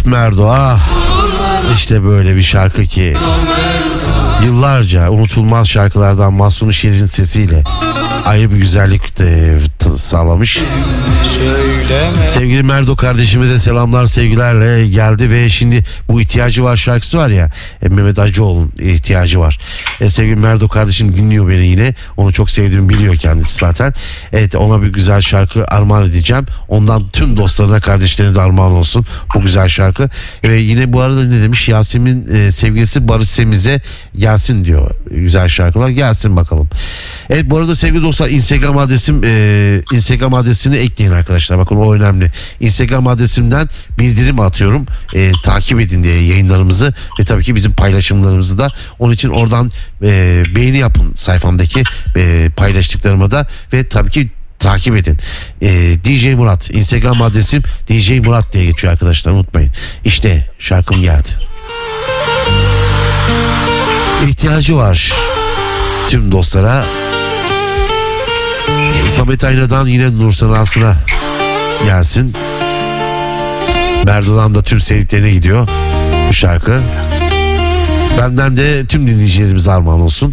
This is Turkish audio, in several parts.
Merdo ah. İşte böyle bir şarkı ki yıllarca unutulmaz şarkılardan Mahsuni Şerif'in sesiyle ayrı bir güzellik sağlamış. Sevgili Merdo kardeşime de selamlar sevgilerle geldi ve şimdi bu ihtiyacı var şarkısı var ya, Mehmet Acıoğlu'nun ihtiyacı var. Sevgili Merdo kardeşim dinliyor beni yine, onu çok sevdiğimi biliyor kendisi zaten. Evet, ona bir güzel şarkı armağan edeceğim. Ondan tüm dostlarına, kardeşlerine de armağan olsun bu güzel şarkı. Ve yine bu arada ne demiş, Yasemin sevgilisi Barış Semiz'e gelsin diyor, güzel şarkılar gelsin bakalım. Evet, bu arada sevgili dostlar Instagram adresini ekleyin arkadaşlar, bakın o önemli. Instagram adresimden bildirim atıyorum, takip edin diye yayınlarımızı ve tabii ki bizim paylaşımlarımızı da. Onun için oradan beğeni yapın sayfamdaki paylaştıklarıma da ve tabii ki takip edin. DJ Murat, Instagram adresim DJ Murat diye geçiyor arkadaşlar, unutmayın. İşte şarkım geldi. İhtiyacı var tüm dostlara. Samet Ayna'dan yine Nur Sanat'ına gelsin. Merdo'dan da tüm sevdiklerine gidiyor bu şarkı. Benden de tüm dinleyicilerimize armağan olsun.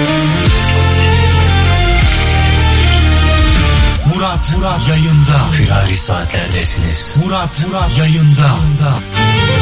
Murat yayında. Firari saatlerdesiniz. Murat yayında.